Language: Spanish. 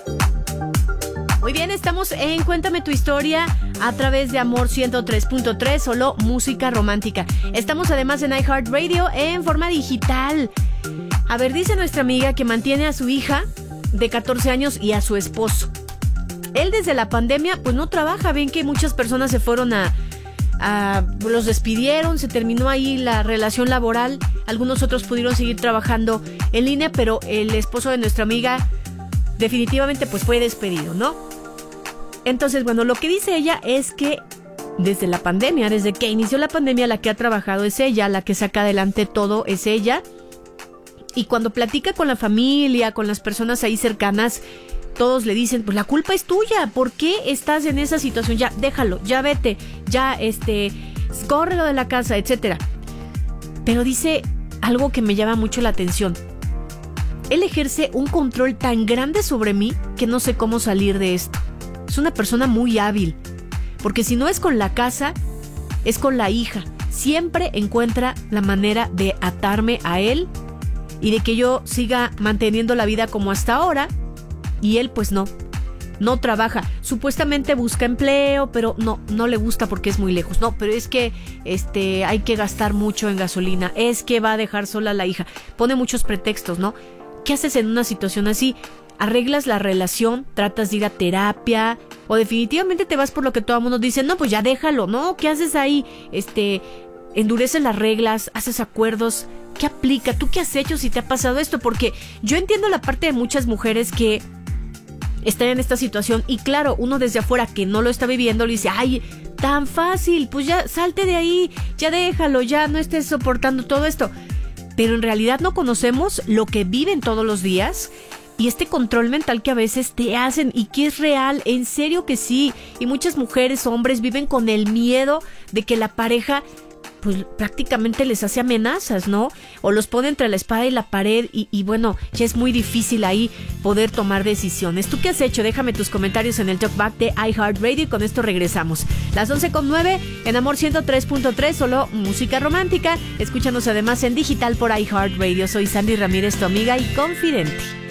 Muy bien, estamos en Cuéntame tu historia a través de Amor 103.3, solo música romántica. Estamos además en iHeartRadio en forma digital. A ver, dice nuestra amiga que mantiene a su hija de 14 años y a su esposo. Él desde la pandemia pues no trabaja. Ven que muchas personas se fueron los despidieron, se terminó ahí la relación laboral. Algunos otros pudieron seguir trabajando en línea, pero el esposo de nuestra amiga definitivamente pues fue despedido, ¿no? Entonces, bueno, lo que dice ella es que desde la pandemia, desde que inició la pandemia, la que ha trabajado es ella, la que saca adelante todo es ella. Y cuando platica con la familia, con las personas ahí cercanas, todos le dicen, pues la culpa es tuya, ¿por qué estás en esa situación? Ya, déjalo, ya vete, ya, córrelo de la casa, etcétera. Pero dice algo que me llama mucho la atención. Él ejerce un control tan grande sobre mí que no sé cómo salir de esto. Es una persona muy hábil, porque si no es con la casa, es con la hija. Siempre encuentra la manera de atarme a él y de que yo siga manteniendo la vida como hasta ahora. Y él pues no trabaja. Supuestamente busca empleo, pero no le gusta porque es muy lejos. No, pero es que hay que gastar mucho en gasolina. Es que va a dejar sola a la hija. Pone muchos pretextos, ¿no? ¿Qué haces en una situación así? ¿Arreglas la relación? ¿Tratas de ir a terapia? ¿O definitivamente te vas por lo que todo el mundo dice? No, pues ya déjalo, ¿no? ¿Qué haces ahí? Endureces las reglas, haces acuerdos. ¿Qué aplica? ¿Tú qué has hecho si te ha pasado esto? Porque yo entiendo la parte de muchas mujeres que están en esta situación y claro, uno desde afuera que no lo está viviendo le dice, ay, tan fácil, pues ya salte de ahí, ya déjalo, ya no estés soportando todo esto. Pero en realidad no conocemos lo que viven todos los días y este control mental que a veces te hacen y que es real, en serio que sí. Y muchas mujeres, hombres viven con el miedo de que la pareja pues prácticamente les hace amenazas, ¿no? O los pone entre la espada y la pared y bueno, ya es muy difícil ahí poder tomar decisiones. ¿Tú qué has hecho? Déjame tus comentarios en el talkback de iHeartRadio y con esto regresamos. Las 11:09 en Amor 103.3, solo música romántica. Escúchanos además en digital por iHeartRadio. Soy Sandy Ramírez, tu amiga y confidente.